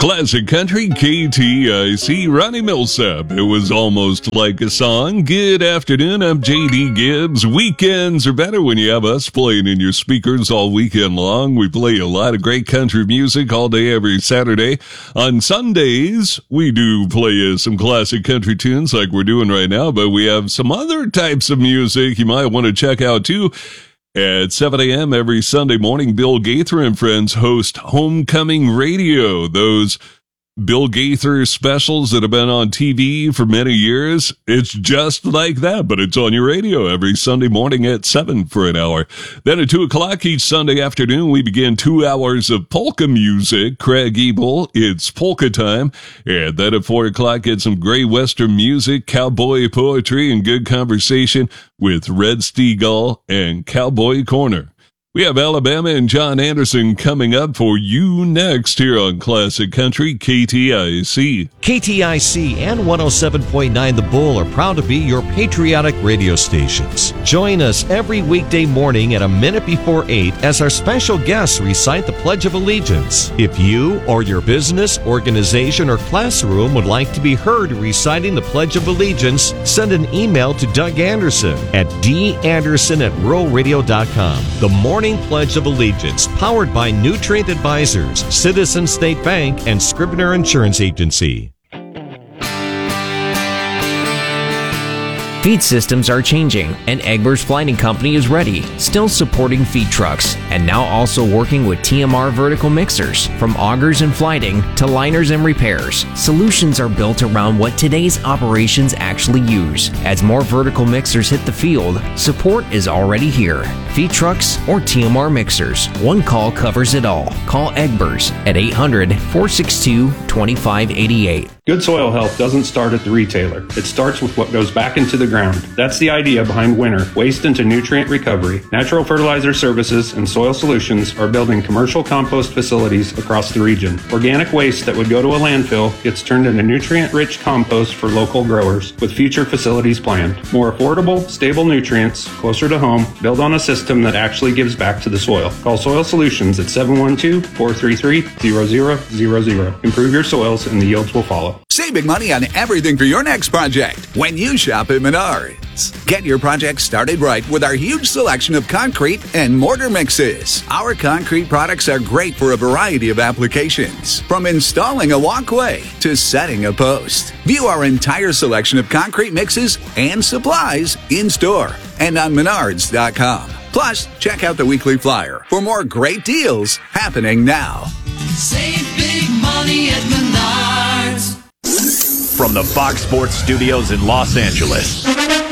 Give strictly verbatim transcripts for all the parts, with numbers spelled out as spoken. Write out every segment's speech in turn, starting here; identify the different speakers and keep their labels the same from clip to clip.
Speaker 1: Classic Country, K T I C, Ronnie Millsap. It was almost like a song. Good afternoon, I'm J D Gibbs. Weekends are better when you have us playing in your speakers all weekend long. We play a lot of great country music all day, every Saturday. On Sundays, we do play uh, some classic country tunes like we're doing right now, but we have some other types of music you might want to check out too. At seven a.m. every Sunday morning, Bill Gaither and friends host Homecoming Radio. Those Bill Gaither specials that have been on T V for many years. It's just like that, but it's on your radio every Sunday morning at seven for an hour. Then at two o'clock each Sunday afternoon, we begin two hours of polka music. Craig Ebel, it's polka time. And then at four o'clock, get some great Western music, cowboy poetry, and good conversation with Red Steagall and Cowboy Corner. We have Alabama and John Anderson coming up for you next here on Classic Country, K T I C.
Speaker 2: K T I C and one oh seven point nine The Bull are proud to be your patriotic radio stations. Join us every weekday morning at a minute before eight as our special guests recite the Pledge of Allegiance. If you or your business, organization, or classroom would like to be heard reciting the Pledge of Allegiance, send an email to Doug Anderson at d anderson at rural radio dot com. The morning Pledge of Allegiance, powered by Nutrient Advisors, Citizen State Bank, and Scribner Insurance Agency.
Speaker 3: Feed systems are changing, and Egbers Flighting Company is ready, still supporting feed trucks, and now also working with T M R vertical mixers. From augers and flighting to liners and repairs, solutions are built around what today's operations actually use. As more vertical mixers hit the field, support is already here. Feed trucks or T M R mixers, one call covers it all. Call Egbers at eight hundred, four six two, two five eight eight.
Speaker 4: Good soil health doesn't start at the retailer. It starts with what goes back into the ground. That's the idea behind Winter, Waste into Nutrient Recovery. Natural Fertilizer Services and Soil Solutions are building commercial compost facilities across the region. Organic waste that would go to a landfill gets turned into nutrient-rich compost for local growers, with future facilities planned. More affordable, stable nutrients, closer to home, built on a system that actually gives back to the soil. Call Soil Solutions at seven one two, four three three, zero zero zero zero. Improve your soils and the yields will follow.
Speaker 5: Saving money on everything for your next project when you shop at Menards. Get your project started right with our huge selection of concrete and mortar mixes. Our concrete products are great for a variety of applications, from installing a walkway to setting a post. View our entire selection of concrete mixes and supplies in store and on menards dot com. Plus, check out the weekly flyer for more great deals happening now.
Speaker 6: Save big money at Menards.
Speaker 7: From the Fox Sports Studios in Los Angeles,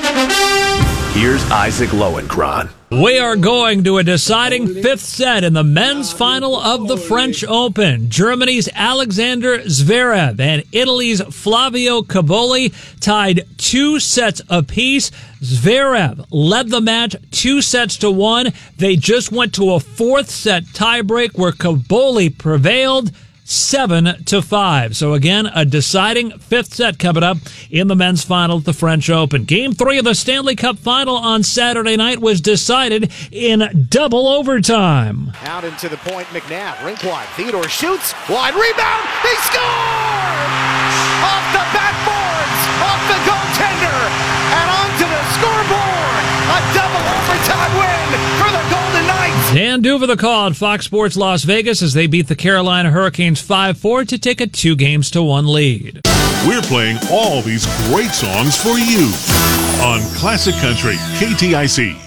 Speaker 7: here's Isaac Lowenkron.
Speaker 8: We are going to a deciding fifth set in the men's final of the French Open. Germany's Alexander Zverev and Italy's Flavio Cobolli tied two sets apiece. Zverev led the match two sets to one. They just went to a fourth set tiebreak where Cobolli prevailed seven to five. So again, a deciding fifth set coming up in the men's final at the French Open. Game three of the Stanley Cup final on Saturday night was decided in double overtime.
Speaker 9: Out into the point, McNabb, rink wide. Theodore shoots, wide rebound, they score! Off the backboards, off the goaltender, and onto the scoreboard. A double overtime win for the Golden Knights.
Speaker 8: Dan Duva the call at Fox Sports Las Vegas as they beat the Carolina Hurricanes five four to take a two games to one lead.
Speaker 10: We're playing all these great songs for you on Classic Country, K T I C.